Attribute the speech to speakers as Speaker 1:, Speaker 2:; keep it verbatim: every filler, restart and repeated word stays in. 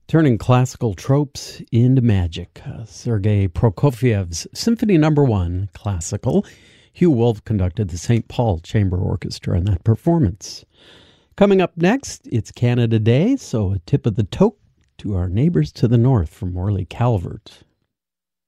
Speaker 1: Turning classical tropes into magic. Uh, Sergei Prokofiev's Symphony Number One, classical. Hugh Wolf conducted the Saint Paul Chamber Orchestra in that performance. Coming up next, it's Canada Day, so a tip of the toque to our neighbors to the north from Morley Calvert.